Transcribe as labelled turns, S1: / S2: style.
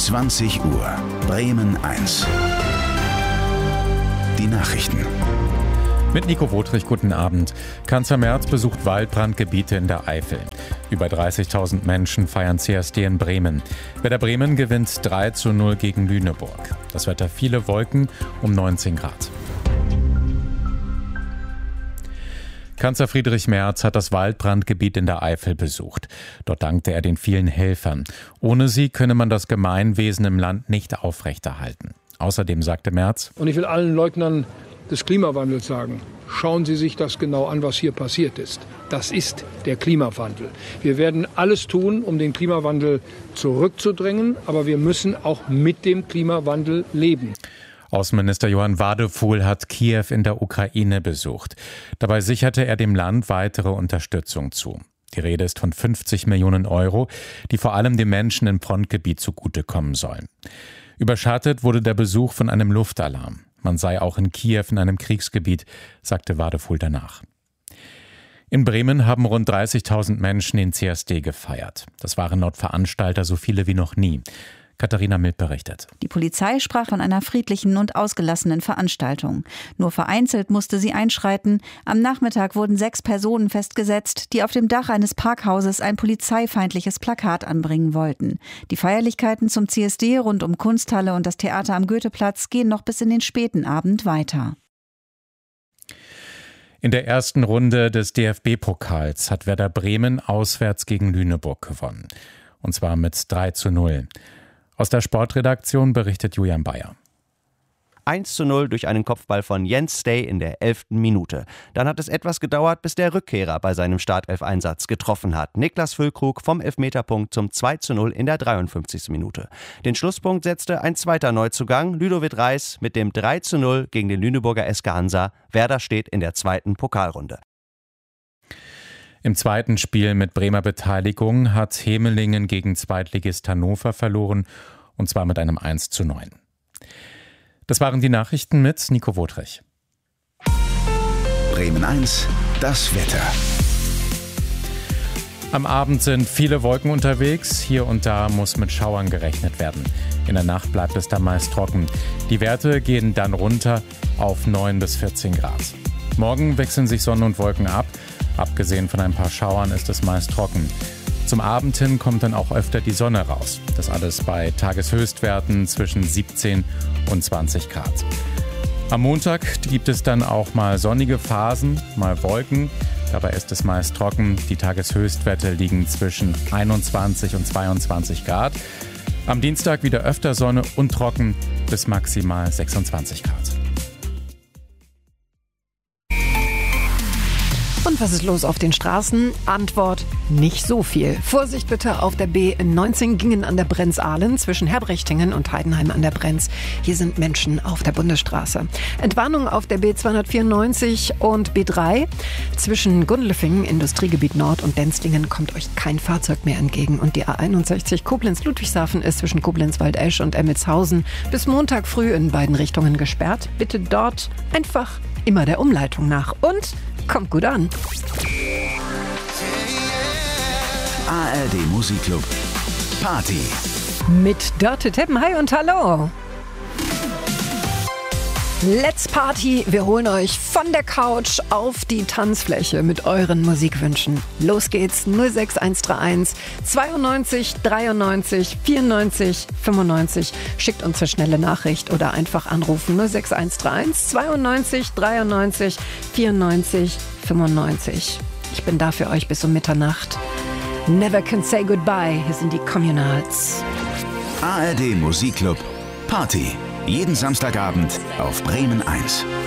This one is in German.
S1: 20 Uhr. Bremen 1. Die Nachrichten.
S2: Mit Nico Wotrich, guten Abend. Kanzler Merz besucht Waldbrandgebiete in der Eifel. Über 30.000 Menschen feiern CSD in Bremen. Werder Bremen gewinnt 3:0 gegen Lüneburg. Das Wetter viele Wolken um 19 Grad. Kanzler Friedrich Merz hat das Waldbrandgebiet in der Eifel besucht. Dort dankte er den vielen Helfern. Ohne sie könne man das Gemeinwesen im Land nicht aufrechterhalten. Außerdem sagte Merz:
S3: Und ich will allen Leugnern des Klimawandels sagen, schauen Sie sich das genau an, was hier passiert ist. Das ist der Klimawandel. Wir werden alles tun, um den Klimawandel zurückzudrängen, aber wir müssen auch mit dem Klimawandel leben.
S2: Außenminister Johann Wadefuhl hat Kiew in der Ukraine besucht. Dabei sicherte er dem Land weitere Unterstützung zu. Die Rede ist von 50 Millionen Euro, die vor allem den Menschen im Frontgebiet zugutekommen sollen. Überschattet wurde der Besuch von einem Luftalarm. Man sei auch in Kiew in einem Kriegsgebiet, sagte Wadefuhl danach. In Bremen haben rund 30.000 Menschen den CSD gefeiert. Das waren laut Veranstalter so viele wie noch nie. Katharina Mild berichtet.
S4: Die Polizei sprach von einer friedlichen und ausgelassenen Veranstaltung. Nur vereinzelt musste sie einschreiten. Am Nachmittag wurden 6 Personen festgesetzt, die auf dem Dach eines Parkhauses ein polizeifeindliches Plakat anbringen wollten. Die Feierlichkeiten zum CSD rund um Kunsthalle und das Theater am Goetheplatz gehen noch bis in den späten Abend weiter.
S2: In der ersten Runde des DFB-Pokals hat Werder Bremen auswärts gegen Lüneburg gewonnen. Und zwar mit 3:0. Aus der Sportredaktion berichtet Julian Bayer.
S5: 1:0 durch einen Kopfball von Jens Stay in der 11. Minute. Dann hat es etwas gedauert, bis der Rückkehrer bei seinem Startelf-Einsatz getroffen hat. Niklas Füllkrug vom Elfmeterpunkt zum 2:0 in der 53. Minute. Den Schlusspunkt setzte ein zweiter Neuzugang, Ludovic Reis, mit dem 3:0 gegen den Lüneburger SK Hansa. Werder steht in der zweiten Pokalrunde.
S2: Im zweiten Spiel mit Bremer Beteiligung hat Hemelingen gegen Zweitligist Hannover verloren, und zwar mit einem 1:9. Das waren die Nachrichten mit Nico Wotrich.
S1: Bremen 1, das Wetter.
S2: Am Abend sind viele Wolken unterwegs. Hier und da muss mit Schauern gerechnet werden. In der Nacht bleibt es dann meist trocken. Die Werte gehen dann runter auf 9 bis 14 Grad. Morgen wechseln sich Sonne und Wolken ab. Abgesehen von ein paar Schauern ist es meist trocken. Zum Abend hin kommt dann auch öfter die Sonne raus. Das alles bei Tageshöchstwerten zwischen 17 und 20 Grad. Am Montag gibt es dann auch mal sonnige Phasen, mal Wolken. Dabei ist es meist trocken. Die Tageshöchstwerte liegen zwischen 21 und 22 Grad. Am Dienstag wieder öfter Sonne und trocken bis maximal 26 Grad.
S6: Und was ist los auf den Straßen? Antwort: nicht so viel. Vorsicht bitte auf der B19 Gingen an der Brenz-Ahlen zwischen Herbrechtingen und Heidenheim an der Brenz. Hier sind Menschen auf der Bundesstraße. Entwarnung auf der B294 und B3 zwischen Gundelfingen, Industriegebiet Nord und Denzlingen kommt euch kein Fahrzeug mehr entgegen. Und die A61 Koblenz-Ludwigshafen ist zwischen Koblenz-Waldesch und Emmelshausen bis Montag früh in beiden Richtungen gesperrt. Bitte dort einfach immer der Umleitung nach und kommt gut an.
S1: ARD Musikclub Party
S6: Mit Dörte Teppen. Hi und hallo. Let's Party. Wir holen euch von der Couch auf die Tanzfläche mit euren Musikwünschen. Los geht's. 06131 92 93 94 95. Schickt uns eine schnelle Nachricht oder einfach anrufen. 06131 92 93 94 95. Ich bin da für euch bis um Mitternacht. Never Can Say Goodbye. Hier sind die Communals.
S1: ARD Musikclub Party. Jeden Samstagabend auf Bremen 1.